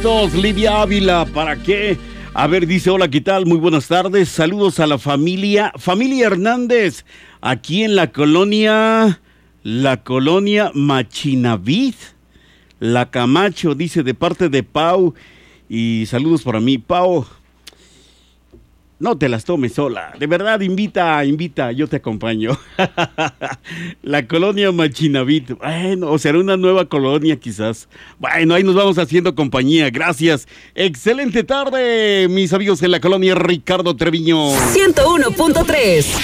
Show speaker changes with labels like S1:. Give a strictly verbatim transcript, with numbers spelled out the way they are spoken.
S1: Lidia Ávila, ¿para qué? A ver, dice, hola, ¿qué tal? Muy buenas tardes, saludos a la familia, familia Hernández, aquí en la colonia, la colonia Machinavid, La Camacho, dice, de parte de Pau, y saludos para mí, Pau. No te las tomes sola, de verdad, invita, invita, yo te acompaño. La colonia Machinavit, bueno, o será una nueva colonia quizás. Bueno, ahí nos vamos haciendo compañía, gracias. Excelente tarde, mis amigos en la colonia Ricardo Treviño.
S2: ciento uno punto tres